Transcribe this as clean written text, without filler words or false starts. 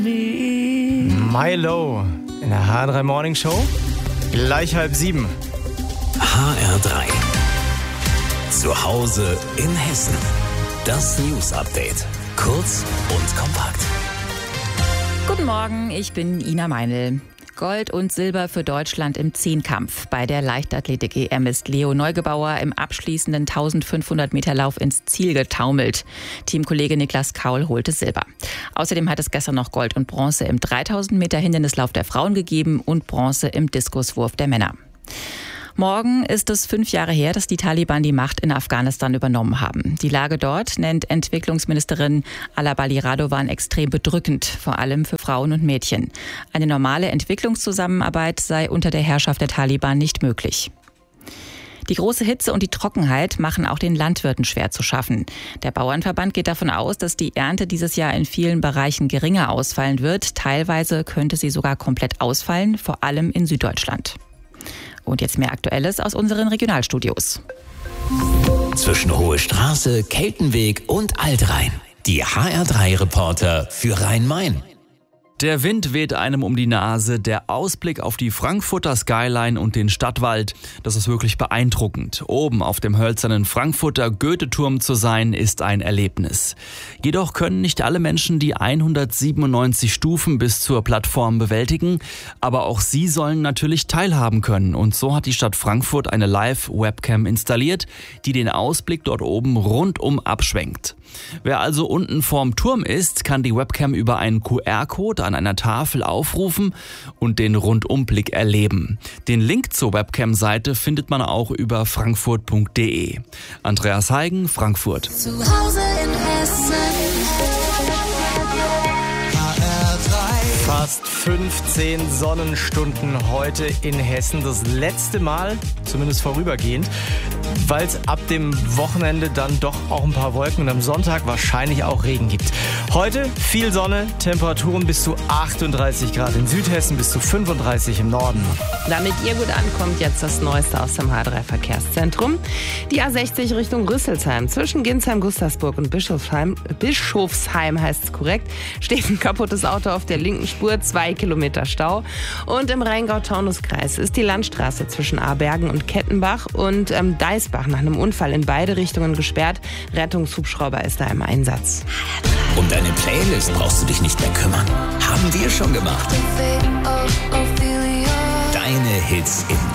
Milo in der HR3 Morning Show. Gleich 6:30. HR3. Zu Hause in Hessen. Das News Update. Kurz und kompakt. Guten Morgen, ich bin Ina Meinl. Gold und Silber für Deutschland im Zehnkampf. Bei der Leichtathletik-EM ist Leo Neugebauer im abschließenden 1500-Meter-Lauf ins Ziel getaumelt. Teamkollege Niklas Kaul holte Silber. Außerdem hat es gestern noch Gold und Bronze im 3000-Meter-Hindernislauf der Frauen gegeben und Bronze im Diskuswurf der Männer. Morgen ist es 5 Jahre her, dass die Taliban die Macht in Afghanistan übernommen haben. Die Lage dort nennt Entwicklungsministerin Alabali Radovan extrem bedrückend, vor allem für Frauen und Mädchen. Eine normale Entwicklungszusammenarbeit sei unter der Herrschaft der Taliban nicht möglich. Die große Hitze und die Trockenheit machen auch den Landwirten schwer zu schaffen. Der Bauernverband geht davon aus, dass die Ernte dieses Jahr in vielen Bereichen geringer ausfallen wird. Teilweise könnte sie sogar komplett ausfallen, vor allem in Süddeutschland. Und jetzt mehr Aktuelles aus unseren Regionalstudios. Zwischen Hohe Straße, Keltenweg und Altrhein. Die HR3-Reporter für Rhein-Main. Der Wind weht einem um die Nase, der Ausblick auf die Frankfurter Skyline und den Stadtwald, das ist wirklich beeindruckend. Oben auf dem hölzernen Frankfurter Goethe-Turm zu sein, ist ein Erlebnis. Jedoch können nicht alle Menschen die 197 Stufen bis zur Plattform bewältigen, aber auch sie sollen natürlich teilhaben können. Und so hat die Stadt Frankfurt eine Live-Webcam installiert, die den Ausblick dort oben rundum abschwenkt. Wer also unten vorm Turm ist, kann die Webcam über einen QR-Code an einer Tafel aufrufen und den Rundumblick erleben. Den Link zur Webcam-Seite findet man auch über frankfurt.de. Andreas Heigen, Frankfurt. Zu Hause in Hessen. Fast 15 Sonnenstunden heute in Hessen. Das letzte Mal, zumindest vorübergehend, weil es ab dem Wochenende dann doch auch ein paar Wolken und am Sonntag wahrscheinlich auch Regen gibt. Heute viel Sonne, Temperaturen bis zu 38 Grad in Südhessen, bis zu 35 im Norden. Damit ihr gut ankommt, jetzt das Neueste aus dem H3-Verkehrszentrum. Die A60 Richtung Rüsselsheim. Zwischen Ginsheim, Gustavsburg und Bischofsheim heißt es korrekt, steht ein kaputtes Auto auf der linken Spur, 2 Kilometer Stau. Und im Rheingau-Taunus-Kreis ist die Landstraße zwischen Abergen und Kettenbach und Deisbach nach einem Unfall in beide Richtungen gesperrt. Rettungshubschrauber ist da im Einsatz. Um deine Playlist brauchst du dich nicht mehr kümmern. Haben wir schon gemacht. Deine Hits in